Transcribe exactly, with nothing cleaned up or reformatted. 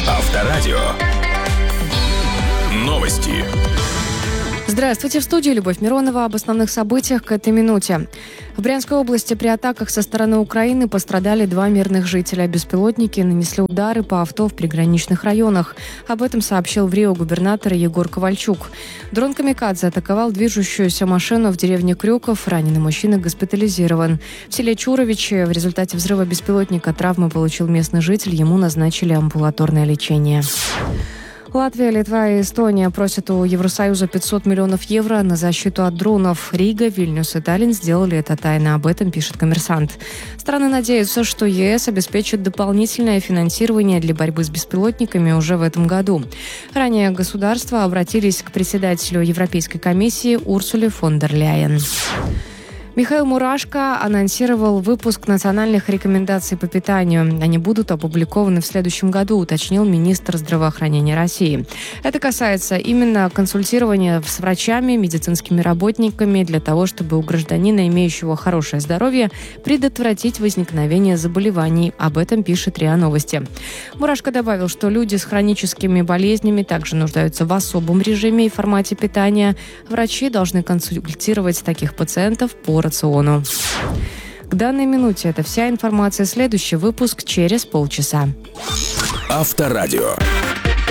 Авторадио. Новости. Здравствуйте, в студии Любовь Миронова. Об основных событиях к этой минуте. В Брянской области при атаках со стороны Украины пострадали два мирных жителя. Беспилотники нанесли удары по авто в приграничных районах. Об этом сообщил в Рио губернатор Егор Ковальчук. Дрон «Камикадзе» атаковал движущуюся машину в деревне Крюков. Раненый мужчина госпитализирован. В селе Чуровичи в результате взрыва беспилотника травмы получил местный житель. Ему назначили амбулаторное лечение. Латвия, Литва и Эстония просят у Евросоюза пятьсот миллионов евро на защиту от дронов. Рига, Вильнюс и Таллин сделали это тайно. Об этом пишет «Коммерсант». Страны надеются, что ЕС обеспечит дополнительное финансирование для борьбы с беспилотниками уже в этом году. Ранее государства обратились к председателю Европейской комиссии Урсуле фон дер Ляйен. Михаил Мурашко анонсировал выпуск национальных рекомендаций по питанию. Они будут опубликованы в следующем году, уточнил министр здравоохранения России. Это касается именно консультирования с врачами, медицинскими работниками для того, чтобы у гражданина, имеющего хорошее здоровье, предотвратить возникновение заболеваний. Об этом пишет РИА Новости. Мурашко добавил, что люди с хроническими болезнями также нуждаются в особом режиме и формате питания. Врачи должны консультировать таких пациентов по рациону. К данной минуте это вся информация. Следующий выпуск через полчаса. Авторадио.